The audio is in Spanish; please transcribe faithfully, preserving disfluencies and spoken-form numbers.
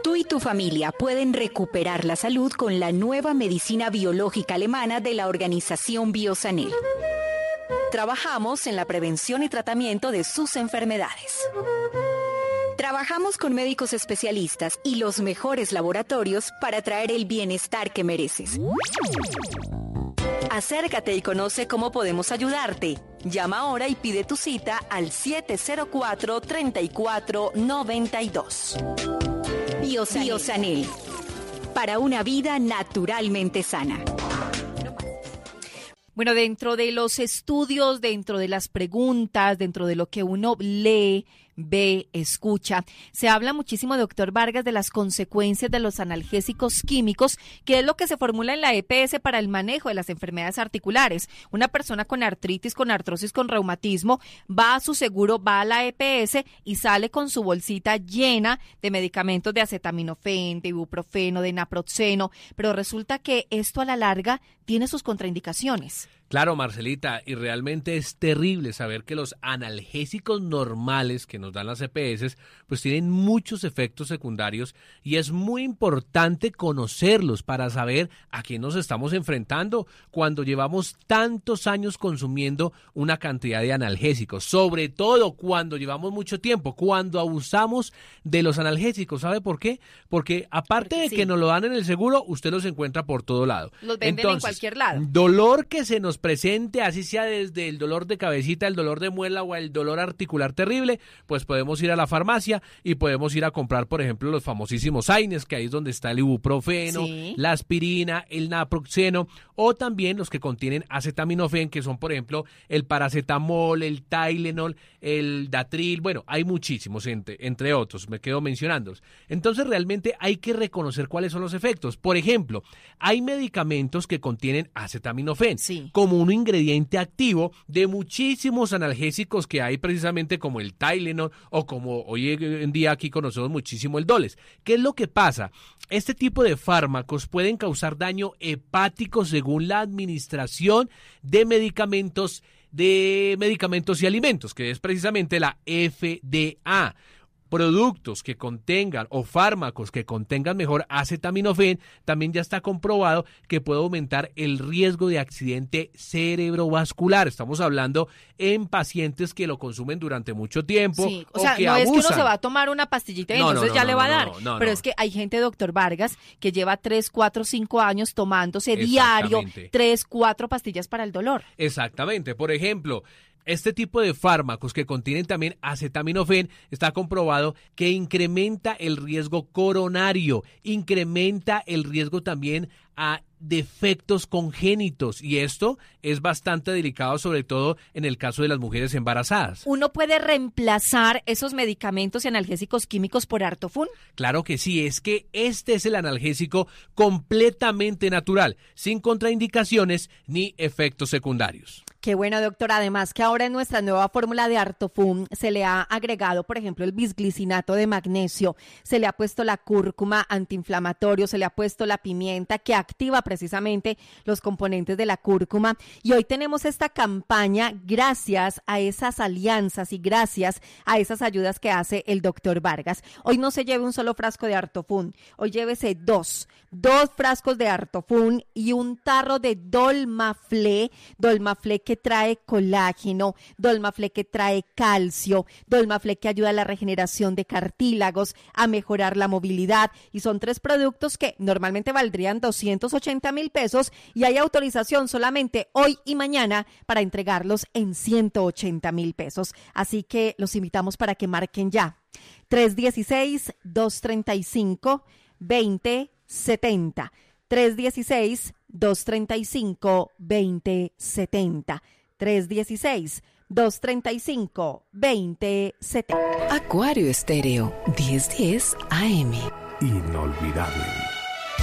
Tú y tu familia pueden recuperar la salud con la nueva medicina biológica alemana de la organización Biosanel. Trabajamos en la prevención y tratamiento de sus enfermedades. Trabajamos con médicos especialistas y los mejores laboratorios para traer el bienestar que mereces. Acércate y conoce cómo podemos ayudarte. Llama ahora y pide tu cita al siete cero cuatro, tres cuatro nueve dos. Biosanel. Biosanel. Para una vida naturalmente sana. Bueno, dentro de los estudios, dentro de las preguntas, dentro de lo que uno lee, ve, escucha, se habla muchísimo, doctor Vargas, de las consecuencias de los analgésicos químicos, que es lo que se formula en la E P S para el manejo de las enfermedades articulares. Una persona con artritis, con artrosis, con reumatismo, va a su seguro, va a la E P S y sale con su bolsita llena de medicamentos de acetaminofén, de ibuprofeno, de naproxeno, pero resulta que esto a la larga tiene sus contraindicaciones. Claro, Marcelita, y realmente es terrible saber que los analgésicos normales que nos dan las E P S pues tienen muchos efectos secundarios y es muy importante conocerlos para saber a qué nos estamos enfrentando cuando llevamos tantos años consumiendo una cantidad de analgésicos, sobre todo cuando llevamos mucho tiempo, cuando abusamos de los analgésicos. ¿Sabe por qué? Porque aparte Porque de sí. que nos lo dan en el seguro, usted los encuentra por todo lado. Los venden Entonces, en cualquier lado. Dolor que se nos presente, así sea desde el dolor de cabecita, el dolor de muela o el dolor articular terrible, pues podemos ir a la farmacia y podemos ir a comprar, por ejemplo, los famosísimos Zaines, que ahí es donde está el ibuprofeno, sí. la aspirina, el naproxeno, o también los que contienen acetaminofén, que son, por ejemplo, el paracetamol, el Tylenol, el Datril, bueno, hay muchísimos, entre, entre otros, me quedo mencionándolos. Entonces, realmente hay que reconocer cuáles son los efectos. Por ejemplo, hay medicamentos que contienen acetaminofén, sí. como un ingrediente activo de muchísimos analgésicos que hay precisamente como el Tylenol o como hoy en día aquí conocemos muchísimo el Doles. ¿Qué es lo que pasa? Este tipo de fármacos pueden causar daño hepático según la administración de medicamentos, de medicamentos y alimentos, que es precisamente la F D A. Productos que contengan o fármacos que contengan mejor acetaminofén, también ya está comprobado que puede aumentar el riesgo de accidente cerebrovascular. Estamos hablando en pacientes que lo consumen durante mucho tiempo. Sí, o, o sea, que no abusan. Es que uno se va a tomar una pastillita y no, entonces no, no, ya no, le va a dar. No, no, pero no. Es que hay gente, doctor Vargas, que lleva tres, cuatro, cinco años tomándose diario tres, cuatro pastillas para el dolor. Exactamente. Por ejemplo, este tipo de fármacos que contienen también acetaminofén está comprobado que incrementa el riesgo coronario, incrementa el riesgo también a defectos congénitos y esto es bastante delicado, sobre todo en el caso de las mujeres embarazadas. ¿Uno puede reemplazar esos medicamentos y analgésicos químicos por Artofun? Claro que sí, es que este es el analgésico completamente natural, sin contraindicaciones ni efectos secundarios. Qué bueno, doctor. Además que ahora en nuestra nueva fórmula de Artofun se le ha agregado, por ejemplo, el bisglicinato de magnesio, se le ha puesto la cúrcuma antiinflamatorio, se le ha puesto la pimienta que activa precisamente los componentes de la cúrcuma. Y hoy tenemos esta campaña gracias a esas alianzas y gracias a esas ayudas que hace el doctor Vargas. Hoy no se lleve un solo frasco de Artofun, hoy llévese dos, dos frascos de Artofun y un tarro de Dolmaflé, Dolmaflé que trae colágeno, Dolmaflé que trae calcio, Dolmaflé que ayuda a la regeneración de cartílagos, a mejorar la movilidad, y son tres productos que normalmente valdrían doscientos ochenta mil pesos y hay autorización solamente hoy y mañana para entregarlos en ciento ochenta mil pesos. Así que los invitamos para que marquen ya. tres uno seis, dos tres cinco, dos cero siete cero. tres uno seis, dos tres cinco, dos cero siete cero. tres uno seis, dos tres cinco, dos cero siete cero. Acuario Estéreo, diez diez A M. Inolvidable.